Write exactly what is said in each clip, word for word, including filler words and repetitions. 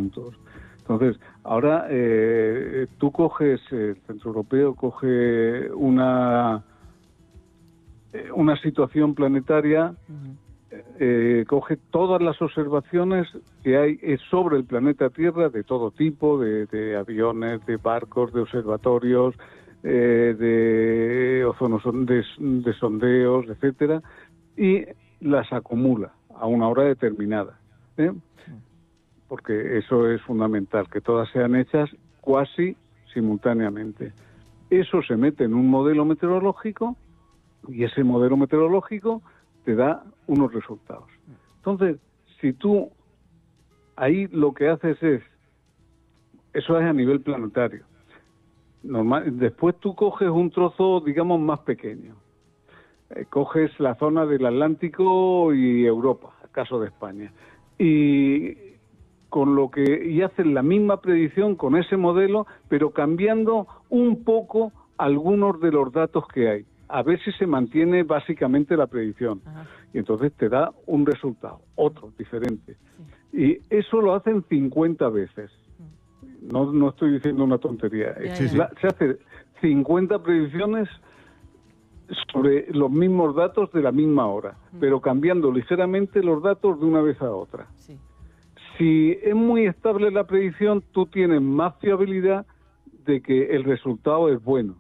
puntos. Entonces, ahora eh, tú coges, el Centro Europeo coge una, una situación planetaria, eh, coge todas las observaciones que hay sobre el planeta Tierra de todo tipo, de, de aviones, de barcos, de observatorios, eh, de ozonos, de, de sondeos, etcétera, y las acumula a una hora determinada, ¿eh? Porque eso es fundamental, que todas sean hechas cuasi simultáneamente. Eso se mete en un modelo meteorológico y ese modelo meteorológico te da unos resultados. Entonces, si tú ahí lo que haces es, eso es a nivel planetario. Normal, después tú coges un trozo, digamos, más pequeño. Eh, coges la zona del Atlántico y Europa, el caso de España. Y con lo que y hacen la misma predicción con ese modelo, pero cambiando un poco algunos de los datos que hay. A ver si se mantiene básicamente la predicción. Ajá. Y entonces te da un resultado, otro, diferente. Sí. Y eso lo hacen cincuenta veces. No, no estoy diciendo una tontería. Sí, sí. La, se hace cincuenta predicciones sobre los mismos datos de la misma hora, mm. pero cambiando ligeramente los datos de una vez a otra. Sí. Si es muy estable la predicción, tú tienes más fiabilidad de que el resultado es bueno.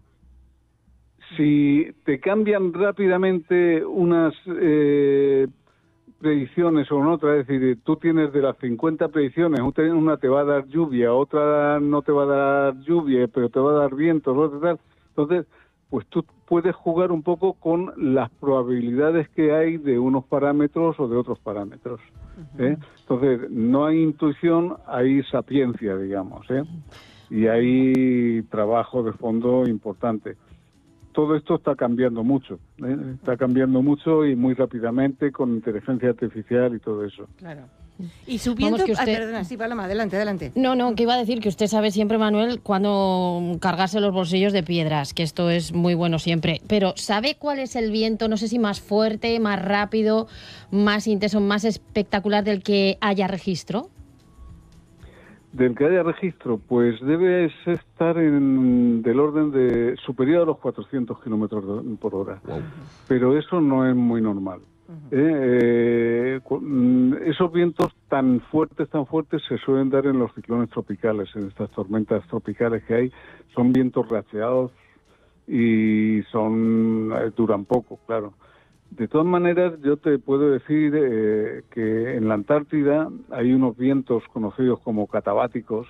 Si te cambian rápidamente unas eh, predicciones o otras, es decir, tú tienes de las cincuenta predicciones, una te va a dar lluvia, otra no te va a dar lluvia, pero te va a dar viento, otra tal, entonces, pues tú puedes jugar un poco con las probabilidades que hay de unos parámetros o de otros parámetros, ¿eh? Entonces, no hay intuición, hay sapiencia, digamos, ¿eh? Y hay trabajo de fondo importante. Todo esto está cambiando mucho, ¿eh? Está cambiando mucho y muy rápidamente con inteligencia artificial y todo eso. Claro. Y subiendo... Vamos, que usted... ah, perdona, sí, Paloma, adelante, adelante. No, no, que iba a decir que usted sabe siempre, Manuel, cuándo cargarse los bolsillos de piedras, que esto es muy bueno siempre. Pero ¿sabe cuál es el viento? No sé si más fuerte, más rápido, más intenso, más espectacular del que haya registro. Del que haya registro, pues debe estar en del orden de superior a los cuatrocientos kilómetros por hora. Wow. Pero eso no es muy normal. Uh-huh. ¿Eh? Eh, esos vientos tan fuertes, tan fuertes, se suelen dar en los ciclones tropicales, en estas tormentas tropicales que hay. Son vientos racheados y son eh, duran poco, claro. De todas maneras, yo te puedo decir eh, que en la Antártida hay unos vientos conocidos como catabáticos,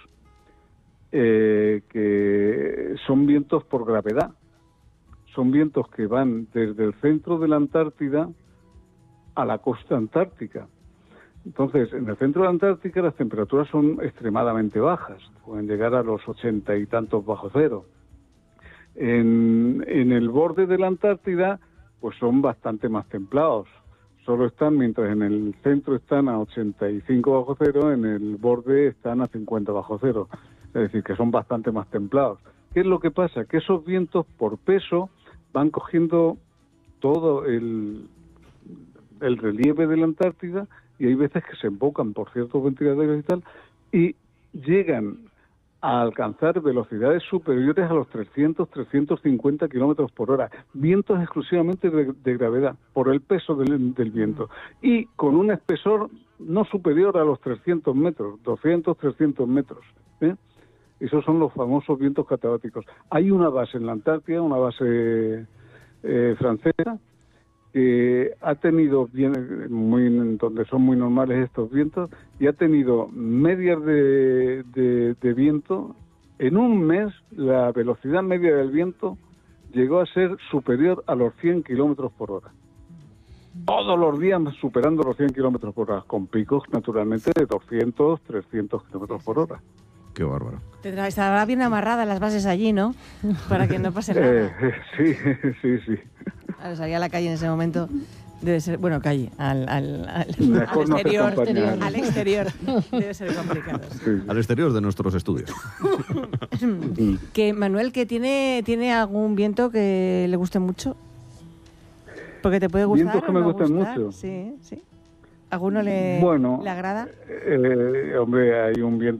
eh, que son vientos por gravedad. Son vientos que van desde el centro de la Antártida a la costa antártica. Entonces, en el centro de la Antártica las temperaturas son extremadamente bajas, pueden llegar a los ochenta y tantos bajo cero. En, en el borde de la Antártida pues son bastante más templados. Solo están, mientras en el centro están a ochenta y cinco bajo cero, en el borde están a cincuenta bajo cero. Es decir, que son bastante más templados. ¿Qué es lo que pasa? Que esos vientos, por peso, van cogiendo todo el, el relieve de la Antártida y hay veces que se embocan por ciertos ventiladores y tal, y llegan a alcanzar velocidades superiores a los trescientos, trescientos cincuenta kilómetros por hora. Vientos exclusivamente de, de gravedad, por el peso del, del viento. Y con un espesor no superior a los trescientos metros, doscientos, trescientos metros. ¿eh? Esos son los famosos vientos catabáticos. Hay una base en la Antártida, una base eh, francesa, que ha tenido, bien, muy, donde son muy normales estos vientos, y ha tenido medias de, de, de viento. En un mes, la velocidad media del viento llegó a ser superior a los cien kilómetros por hora. Todos los días superando los cien kilómetros por hora, con picos, naturalmente, de doscientos, trescientos kilómetros por hora. Qué bárbaro. Tendrá, estará bien amarrada las bases allí, ¿no? Para que no pase nada. Eh, sí, sí, sí. Claro, salir a la calle en ese momento debe ser... Bueno, calle, al, al, al, al exterior. exterior al exterior. Debe ser complicado. Sí. Al exterior de nuestros estudios. Que Manuel, que tiene, ¿tiene algún viento que le guste mucho? Porque te puede gustar. Vientos que me no gustan gustar. mucho. Sí, sí. ¿Alguno le, bueno, le agrada? Eh, hombre, hay un viento